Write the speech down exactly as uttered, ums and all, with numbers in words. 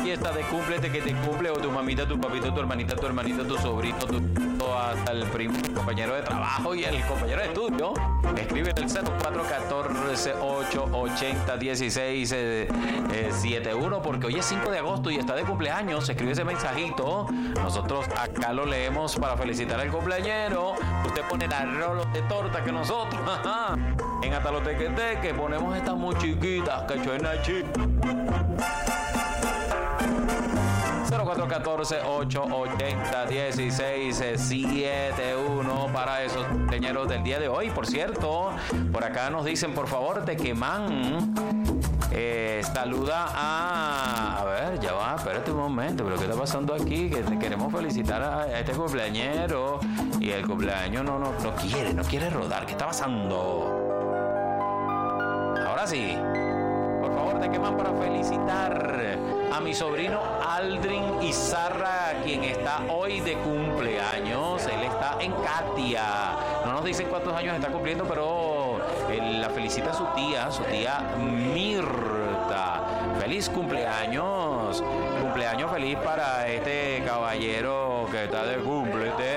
Hoy está de cúmplete que te cumple, o tu mamita, tu papito, tu hermanita, tu hermanito, tu sobrino, tu hasta el primo, tu compañero de trabajo y el compañero de estudio. Escribe el cero cuatro uno cuatro, ocho ocho cero, uno seis siete uno porque hoy es cinco de agosto y está de cumpleaños. Escribe ese mensajito. Nosotros acá lo leemos para felicitar al cumpleañero. Usted pone la rolo de torta que nosotros en Atalotequete que ponemos estas muy chiquitas que suena chico. cero cuatro uno cuatro, ocho ocho cero, uno seis siete uno para esos cumpleaños del día de hoy. Por cierto, por acá nos dicen, por favor, Tequemán eh, saluda a... A ver, ya va, espérate un momento, pero ¿qué está pasando aquí? Que te queremos felicitar a este cumpleañero y el cumpleaños no, no, no quiere, no quiere rodar. ¿Qué está pasando? Ahora sí. Por favor, Tequemán, para felicitar a mi sobrino Aldrin Izarra, quien está hoy de cumpleaños. Él está en Katia. No nos dicen cuántos años está cumpliendo, pero él la felicita a su tía, su tía Mirta. Feliz cumpleaños. Cumpleaños feliz para este caballero que está de cumplete.